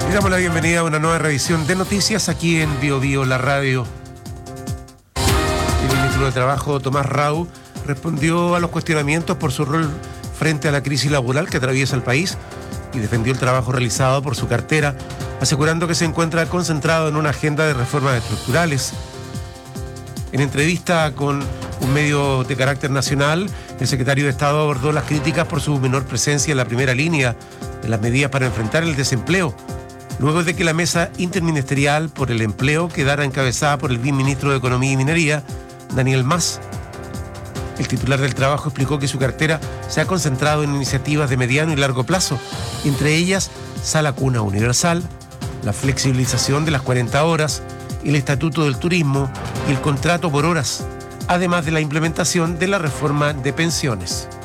Y damos la bienvenida a una nueva revisión de noticias aquí en Bio Bio, la radio. El ministro de Trabajo, Tomás Rau, respondió a los cuestionamientos por su rol frente a la crisis laboral que atraviesa el país y defendió el trabajo realizado por su cartera, asegurando que se encuentra concentrado en una agenda de reformas estructurales. En entrevista con un medio de carácter nacional, el secretario de Estado abordó las críticas por su menor presencia en la primera línea de las medidas para enfrentar el desempleo, luego de que la mesa interministerial por el empleo quedara encabezada por el viceministro de Economía y Minería, Daniel Mas. El titular del trabajo explicó que su cartera se ha concentrado en iniciativas de mediano y largo plazo, entre ellas Sala Cuna Universal, la flexibilización de las 40 horas, el Estatuto del Turismo y el contrato por horas, además de la implementación de la reforma de pensiones.